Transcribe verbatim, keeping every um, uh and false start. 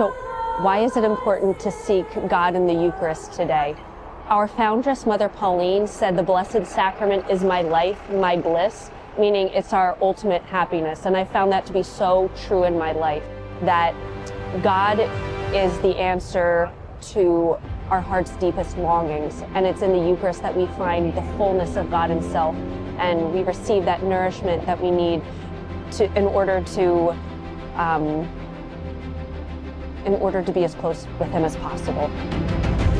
So why is it important to seek God in the Eucharist today? Our foundress, Mother Pauline, said the Blessed Sacrament is my life, my bliss, meaning it's our ultimate happiness. And I found that to be so true in my life, that God is the answer to our heart's deepest longings. And it's in the Eucharist that we find the fullness of God himself. And we receive that nourishment that we need to, in order to, um, in order to be as close with him as possible.